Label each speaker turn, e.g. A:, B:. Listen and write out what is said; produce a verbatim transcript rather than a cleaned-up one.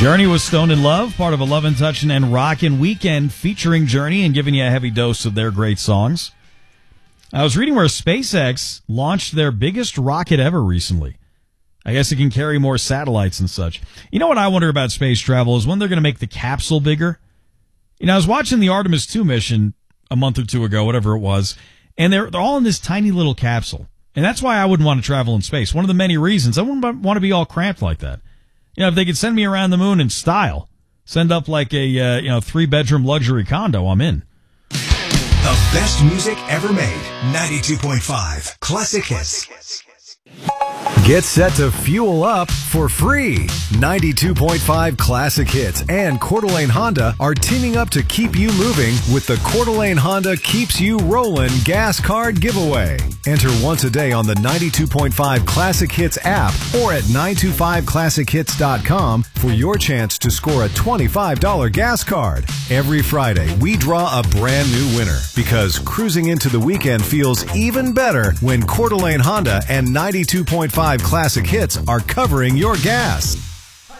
A: Journey was Stoned in Love, part of a Love and Touchin' and Rockin' Weekend featuring Journey and giving you a heavy dose of their great songs. I was reading where SpaceX launched their biggest rocket ever recently. I guess it can carry more satellites and such. You know what I wonder about space travel is when they're going to make the capsule bigger. You know, I was watching the Artemis two mission a month or two ago, whatever it was, and they're, they're all in this tiny little capsule. And that's why I wouldn't want to travel in space. One of the many reasons. I wouldn't want to be all cramped like that. You know, if they could send me around the moon in style, send up like a, uh, you know, three-bedroom luxury condo, I'm in.
B: The best music ever made. ninety-two point five Classic Hits.
C: Get set to fuel up for free. ninety-two point five Classic Hits and Coeur d'Alene Honda are teaming up to keep you moving with the Coeur d'Alene Honda Keeps You Rollin' gas card giveaway. Enter once a day on the ninety-two point five Classic Hits app or at nine two five classic hits dot com for your chance to score a twenty-five dollars gas card. Every Friday, we draw a brand new winner because cruising into the weekend feels even better when Coeur d'Alene Honda and ninety-two point five Classic Hits are covering your gas.